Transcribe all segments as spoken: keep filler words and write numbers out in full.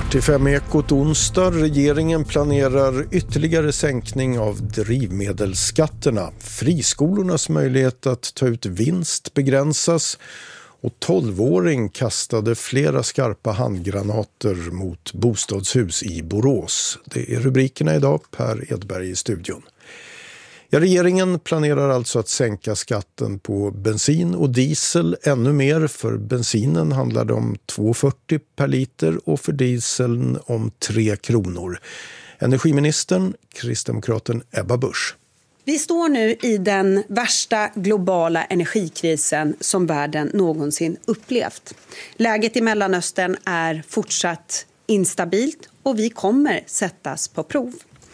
Kvart i fem Ekot onsdag. Regeringen planerar ytterligare sänkning av drivmedelsskatterna. Friskolornas möjlighet att ta ut vinst begränsas. Och tolvåring kastade flera skarpa handgranater mot bostadshus i Borås. Det är rubrikerna idag. Per Edberg i studion. Ja, regeringen planerar alltså att sänka skatten på bensin och diesel ännu mer. För bensinen handlar det om två kronor fyrtio per liter och för dieseln om tre kronor. Energiministern, kristdemokraten Ebba Busch. Vi står nu i den värsta globala energikrisen som världen någonsin upplevt. Läget i Mellanöstern är fortsatt instabilt och vi kommer sättas på prov.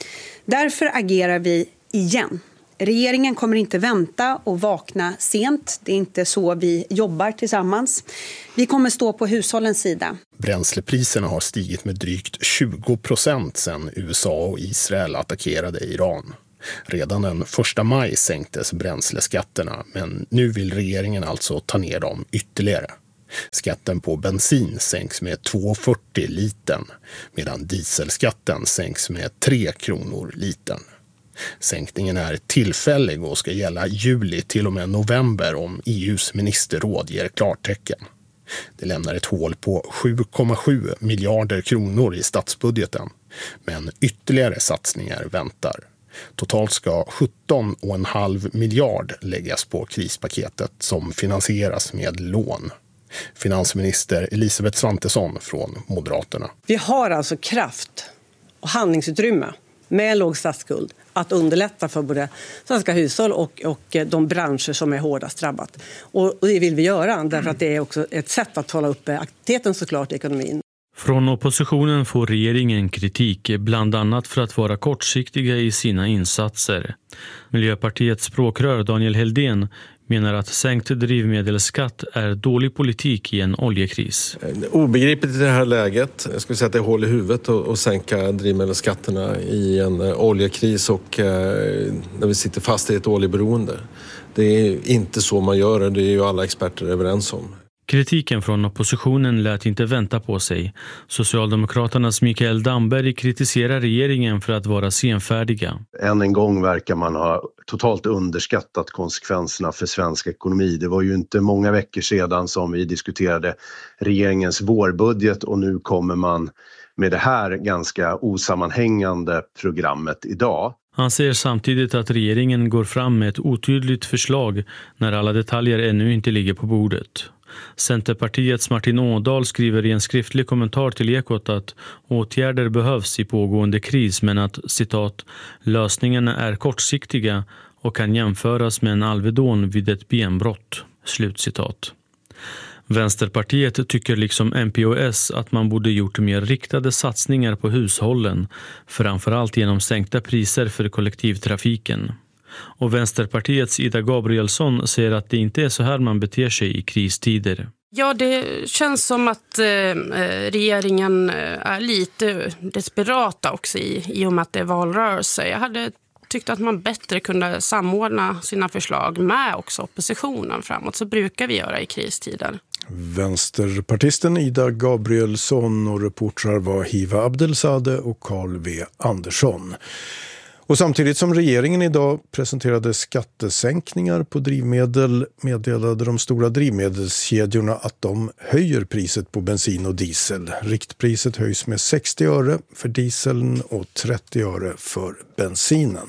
Därför agerar vi igen. Regeringen kommer inte vänta och vakna sent. Det är inte så vi jobbar tillsammans. Vi kommer stå på hushållens sida. Bränslepriserna har stigit med drygt tjugo procent sedan U S A och Israel attackerade Iran. Redan den första maj sänktes bränsleskatterna, men nu vill regeringen alltså ta ner dem ytterligare. Skatten på bensin sänks med två kronor fyrtio litern, medan dieselskatten sänks med tre kronor litern. Sänkningen är tillfällig och ska gälla juli till och med november om E U:s ministerråd ger klartecken. Det lämnar ett hål på sju komma sju miljarder kronor i statsbudgeten, men ytterligare satsningar väntar. Totalt ska sjutton komma fem miljard läggas på krispaketet som finansieras med lån. Finansminister Elisabeth Svantesson från Moderaterna. Vi har alltså kraft och handlingsutrymme med låg statsskuld att underlätta för både svenska hushåll och, och de branscher som är hårdast drabbat. Och, och det vill vi göra därför att det är också ett sätt att hålla uppe aktiviteten såklart i ekonomin. Från oppositionen får regeringen kritik bland annat för att vara kortsiktiga i sina insatser. Miljöpartiets språkrör Daniel Heldén menar att sänkt drivmedelsskatt är dålig politik i en oljekris. Obegripligt i det här läget. Jag skulle säga att det är hål i huvudet att sänka drivmedelsskatterna i en oljekris och eh, när vi sitter fast i ett oljeberoende. Det är inte så man gör det, det är ju alla experter överens om. Kritiken från oppositionen lät inte vänta på sig. Socialdemokraternas Mikael Damberg kritiserar regeringen för att vara senfärdiga. Än en gång verkar man ha totalt underskattat konsekvenserna för svensk ekonomi. Det var ju inte många veckor sedan som vi diskuterade regeringens vårbudget och nu kommer man med det här ganska osammanhängande programmet idag. Han säger samtidigt att regeringen går fram med ett otydligt förslag när alla detaljer ännu inte ligger på bordet. Centerpartiets Martin Ådahl skriver i en skriftlig kommentar till Ekot att åtgärder behövs i pågående kris men att, citat, lösningarna är kortsiktiga och kan jämföras med en Alvedon vid ett benbrott, slutcitat. Vänsterpartiet tycker liksom M P O S att man borde gjort mer riktade satsningar på hushållen, framförallt genom sänkta priser för kollektivtrafiken. Och Vänsterpartiets Ida Gabrielsson säger att det inte är så här man beter sig i kristider. Ja, det känns som att eh, regeringen är lite desperata också i, i och med att det är valrörelse. Jag hade tyckt att man bättre kunde samordna sina förslag med också oppositionen framåt. Så brukar vi göra i kristider. Vänsterpartisten Ida Gabrielsson och reportrar var Hiva Abdelsade och Carl V. Andersson. Och samtidigt som regeringen idag presenterade skattesänkningar på drivmedel meddelade de stora drivmedelskedjorna att de höjer priset på bensin och diesel. Riktpriset höjs med sextio öre för dieseln och trettio öre för bensinen.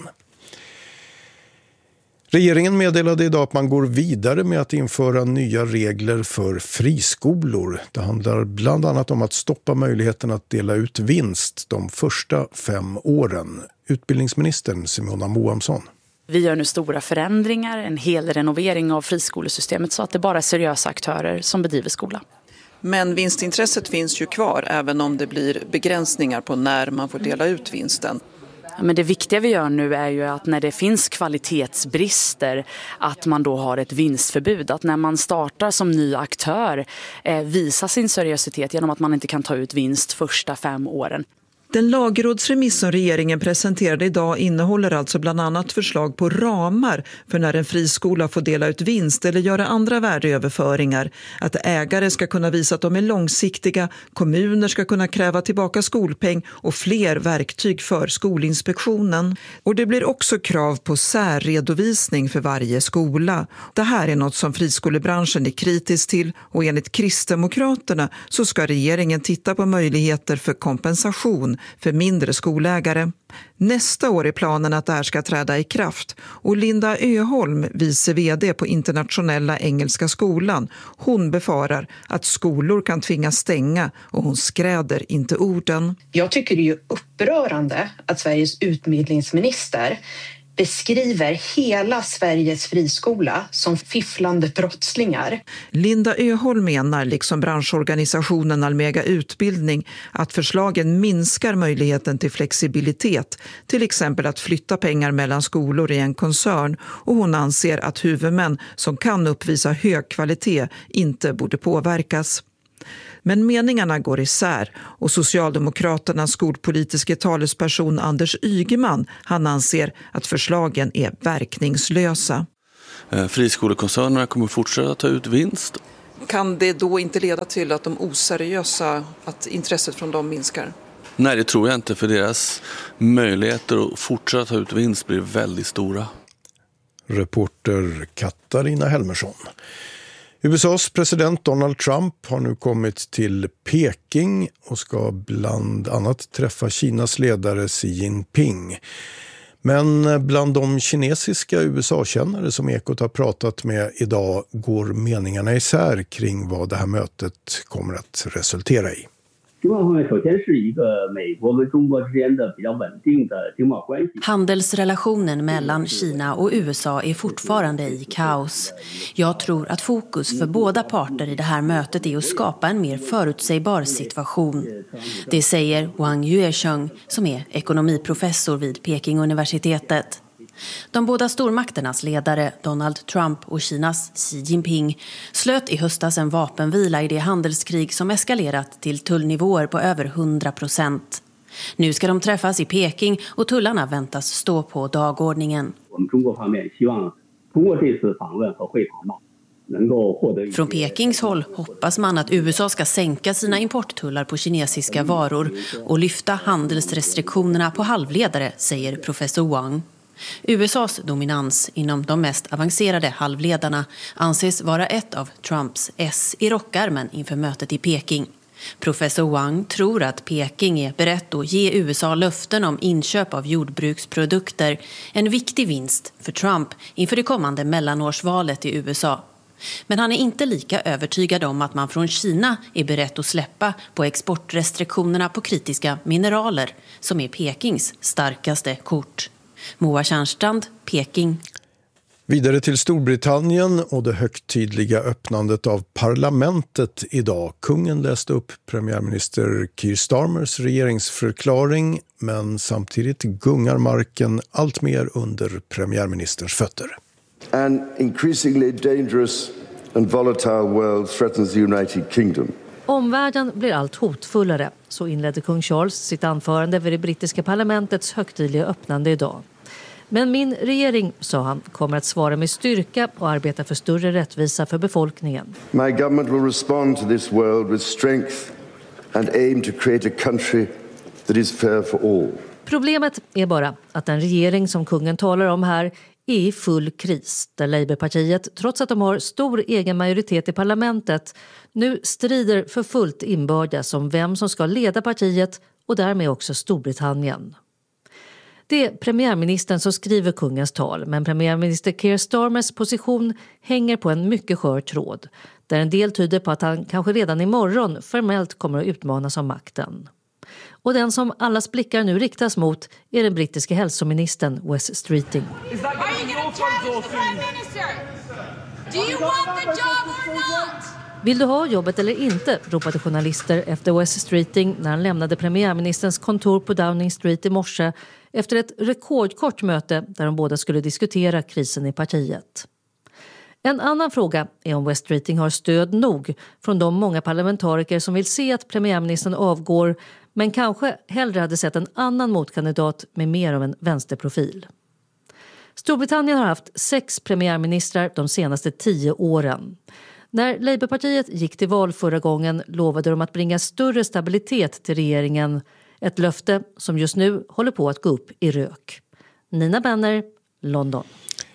Regeringen meddelade idag att man går vidare med att införa nya regler för friskolor. Det handlar bland annat om att stoppa möjligheten att dela ut vinst de första fem åren. Utbildningsministern Simona Moamsson. Vi gör nu stora förändringar, en hel renovering av friskolesystemet så att det bara är seriösa aktörer som bedriver skola. Men vinstintresset finns ju kvar även om det blir begränsningar på när man får dela ut vinsten. Men det viktiga vi gör nu är ju att när det finns kvalitetsbrister att man då har ett vinstförbud. Att när man startar som ny aktör eh, visa sin seriositet genom att man inte kan ta ut vinst första fem åren. Den lagrådsremiss som regeringen presenterade idag innehåller alltså bland annat förslag på ramar för när en friskola får dela ut vinst eller göra andra värdeöverföringar. Att ägare ska kunna visa att de är långsiktiga, kommuner ska kunna kräva tillbaka skolpeng och fler verktyg för Skolinspektionen. Och det blir också krav på särredovisning för varje skola. Det här är något som friskolebranschen är kritisk till och enligt Kristdemokraterna så ska regeringen titta på möjligheter för kompensation för mindre skolägare. Nästa år är planen att det här ska träda i kraft och Linda Öholm, vice vd på Internationella Engelska skolan, hon befarar att skolor kan tvingas stänga och hon skräder inte orden. Jag tycker det är ju upprörande att Sveriges utbildningsminister beskriver hela Sveriges friskola som fifflande brottslingar. Linda Öholm menar, liksom branschorganisationen Almega Utbildning, att förslagen minskar möjligheten till flexibilitet, till exempel att flytta pengar mellan skolor i en koncern, och hon anser att huvudmän som kan uppvisa hög kvalitet inte borde påverkas. Men meningarna går isär och Socialdemokraternas skolpolitiska talesperson Anders Ygeman, han anser att förslagen är verkningslösa. Friskolekoncernerna kommer fortsätta ta ut vinst. Kan det då inte leda till att de oseriösa, att intresset från dem minskar? Nej, det tror jag inte, för deras möjligheter att fortsätta ta ut vinst blir väldigt stora. Reporter Katarina Helmersson. U S A:s president Donald Trump har nu kommit till Peking och ska bland annat träffa Kinas ledare Xi Jinping. Men bland de kinesiska U S A-kännare som Ekot har pratat med idag går meningarna isär kring vad det här mötet kommer att resultera i. Handelsrelationen mellan Kina och U S A är fortfarande i kaos. Jag tror att fokus för båda parter i det här mötet är att skapa en mer förutsägbar situation. Det säger Wang Yuesheng som är ekonomiprofessor vid Peking-universitetet. De båda stormakternas ledare, Donald Trump och Kinas Xi Jinping, slöt i höstas en vapenvila i det handelskrig som eskalerat till tullnivåer på över hundra procent. Nu ska de träffas i Peking och tullarna väntas stå på dagordningen. Från Pekings håll hoppas man att U S A ska sänka sina importtullar på kinesiska varor och lyfta handelsrestriktionerna på halvledare, säger professor Wang. U S A:s dominans inom de mest avancerade halvledarna anses vara ett av Trumps S i rockärmen inför mötet i Peking. Professor Wang tror att Peking är berett att ge U S A löften om inköp av jordbruksprodukter, en viktig vinst för Trump inför det kommande mellanårsvalet i U S A. Men han är inte lika övertygad om att man från Kina är berett att släppa på exportrestriktionerna på kritiska mineraler, som är Pekings starkaste kort. Moa Tjärnstrand, Peking. Vidare till Storbritannien och det högtidliga öppnandet av parlamentet idag. Kungen läste upp premiärminister Keir Starmers regeringsförklaring, men samtidigt gungar marken allt mer under premiärministerns fötter. An increasingly dangerous and volatile world threatens the United Kingdom. Omvärlden blir allt hotfullare, så inledde kung Charles sitt anförande vid det brittiska parlamentets högtidliga öppnande idag. Men min regering, sa han, kommer att svara med styrka och arbeta för större rättvisa för befolkningen. My government will respond to this world with strength and aim to create a country that is fair for all. Problemet är bara att den regering som kungen talar om här är i full kris, där Labourpartiet, trots att de har stor egen majoritet i parlamentet, nu strider för fullt inbördes om vem som ska leda partiet och därmed också Storbritannien. Det är premiärministern som skriver kungens tal, men premiärminister Keir Starmers position hänger på en mycket skör tråd, där en del tyder på att han kanske redan imorgon formellt kommer att utmanas av makten. Och den som allas blickar nu riktas mot är den brittiska hälsoministern Wes Streeting. Vill du ha jobbet eller inte, ropade journalister efter Wes Streeting när han lämnade premiärministerns kontor på Downing Street i morse efter ett rekordkort möte där de båda skulle diskutera krisen i partiet. En annan fråga är om Wes Streeting har stöd nog från de många parlamentariker som vill se att premiärministern avgår, men kanske hellre hade sett en annan motkandidat med mer av en vänsterprofil. Storbritannien har haft sex premiärministrar de senaste tio åren. När Labourpartiet gick till val förra gången lovade de att bringa större stabilitet till regeringen. Ett löfte som just nu håller på att gå upp i rök. Nina Benner, London.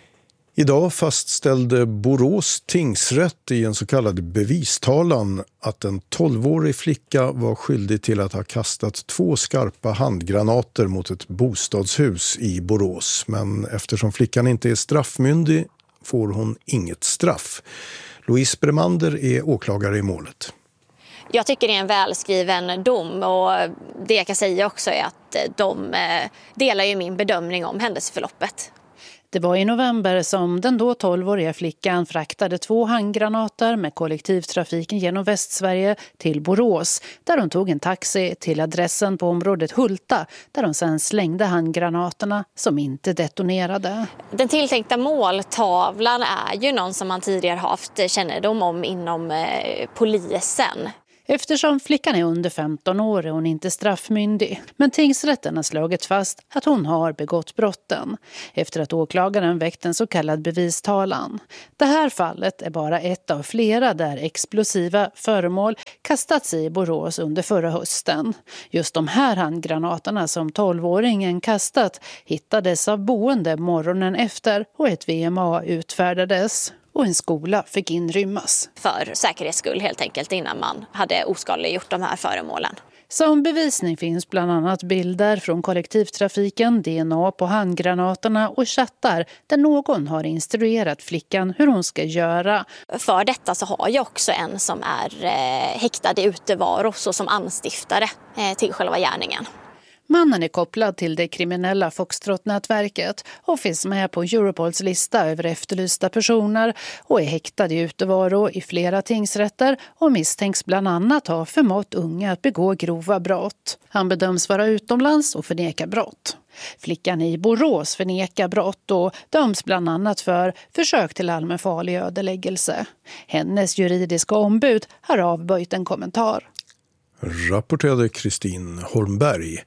Idag fastställde Borås tingsrätt i en så kallad bevistalan att en tolvårig flicka var skyldig till att ha kastat två skarpa handgranater mot ett bostadshus i Borås. Men eftersom flickan inte är straffmyndig får hon inget straff. Louise Bremander är åklagare i målet. Jag tycker det är en välskriven dom, och det jag kan säga också är att de delar ju min bedömning om händelseförloppet. Det var i november som den då tolvåriga flickan fraktade två handgranater med kollektivtrafiken genom Västsverige till Borås, där hon tog en taxi till adressen på området Hulta, där hon sedan slängde handgranaterna som inte detonerade. Den tilltänkta måltavlan är ju någon som man tidigare haft kännedom om inom eh, polisen. Eftersom flickan är under femton år är hon inte straffmyndig. Men tingsrätten har slagit fast att hon har begått brotten efter att åklagaren väckt en så kallad bevistalan. Det här fallet är bara ett av flera där explosiva föremål kastats i Borås under förra hösten. Just de här handgranaterna som tolvåringen kastat hittades av boende morgonen efter, och ett V M A utfärdades. Och en skola fick inrymmas. För säkerhets skull helt enkelt, innan man hade oskadliggjort de här föremålen. Som bevisning finns bland annat bilder från kollektivtrafiken, D N A på handgranaterna och chattar där någon har instruerat flickan hur hon ska göra. För detta så har jag också en som är eh, häktad i utevaro, så som anstiftare eh, till själva gärningen. Mannen är kopplad till det kriminella Foxtrot-nätverket och finns med på Europols lista över efterlysta personer och är häktad i utevaro i flera tingsrätter och misstänks bland annat ha förmått unga att begå grova brott. Han bedöms vara utomlands och förneka brott. Flickan i Borås förnekar brott och döms bland annat för försök till allmänfarlig ödeläggelse. Hennes juridiska ombud har avböjt en kommentar. Rapporterade Kristin Holmberg.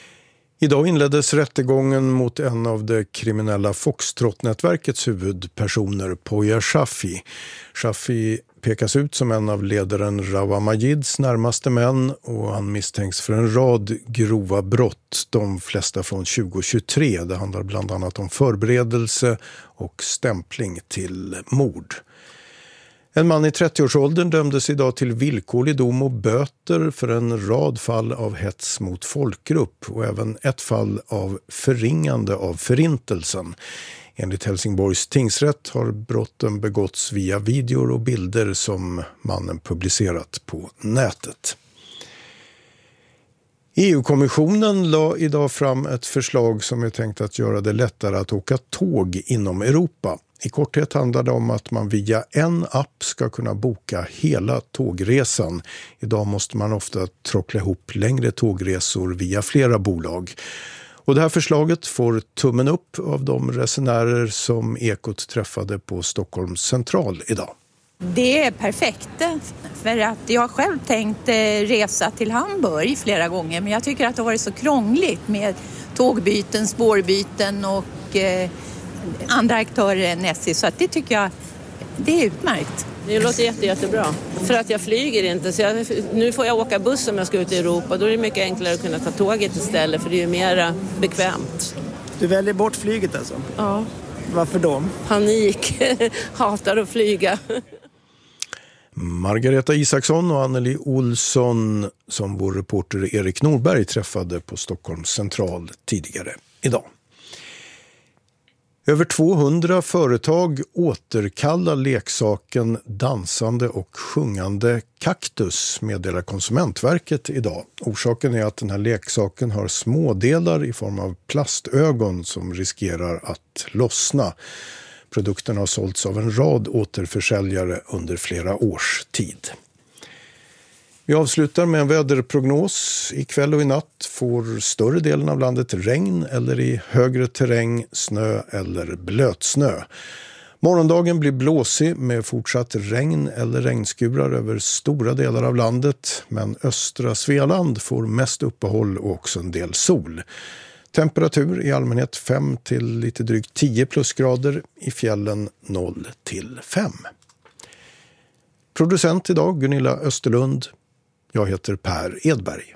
Idag inleddes rättegången mot en av det kriminella Foxtrot-nätverkets huvudpersoner, Poya Shafi. Shafi pekas ut som en av ledaren Rawa Majids närmaste män, och han misstänks för en rad grova brott, de flesta från tjugo tjugotre. Det handlar bland annat om förberedelse och stämpling till mord. En man i trettioårsåldern dömdes idag till villkorlig dom och böter för en rad fall av hets mot folkgrupp och även ett fall av förringande av förintelsen. Enligt Helsingborgs tingsrätt har brotten begåtts via videor och bilder som mannen publicerat på nätet. E U-kommissionen la idag fram ett förslag som är tänkt att göra det lättare att åka tåg inom Europa. I korthet handlar det om att man via en app ska kunna boka hela tågresan. Idag måste man ofta tråckla ihop längre tågresor via flera bolag. Och det här förslaget får tummen upp av de resenärer som Ekot träffade på Stockholms central idag. Det är perfekt, för att jag har själv tänkt resa till Hamburg flera gånger, men jag tycker att det har varit så krångligt med tågbyten, spårbyten och eh, andra aktörer än S J, så att det tycker jag det är utmärkt. Det låter jätte, jättebra, för att jag flyger inte, så jag, nu får jag åka buss om jag ska ut i Europa. Då är det mycket enklare att kunna ta tåget istället, för det är ju mer bekvämt. Du väljer bort flyget alltså? Ja. Varför då? Panik, hatar att flyga. Margareta Isaksson och Anneli Olsson som vår reporter Erik Norberg träffade på Stockholms central tidigare idag. Över tvåhundra företag återkallar leksaken dansande och sjungande kaktus, meddelar Konsumentverket idag. Orsaken är att den här leksaken har smådelar i form av plastögon som riskerar att lossna. Produkten har sålts av en rad återförsäljare under flera års tid. Vi avslutar med en väderprognos. Ikväll och i natt får större delen av landet regn eller i högre terräng snö eller blötsnö. Morgondagen blir blåsig med fortsatt regn eller regnskurar över stora delar av landet, men östra Svealand får mest uppehåll och också en del sol. Temperatur i allmänhet fem till lite drygt tio plusgrader, i fjällen noll till fem. Producent idag Gunilla Österlund. Jag heter Per Edberg.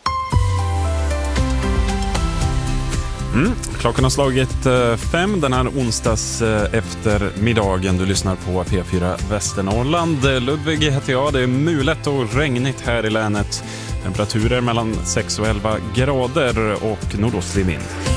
Mm. Klockan har slagit eh, fem den här onsdags eh, eftermiddagen. Du lyssnar på P fyra Västernorrland. Ludvig heter jag. Det är mulet och regnigt här i länet. Temperaturer mellan sex och elva grader och nordostlig vind.